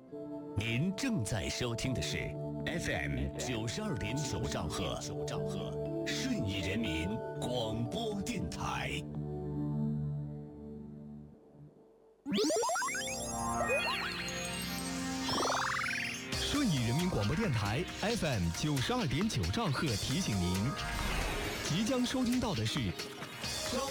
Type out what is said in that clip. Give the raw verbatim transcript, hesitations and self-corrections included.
您正在收听的是 F M 九十二点九兆赫，顺义人民广播电台。 顺义人民广播电台 F M 九十二点九兆赫提醒您，即将收听到的是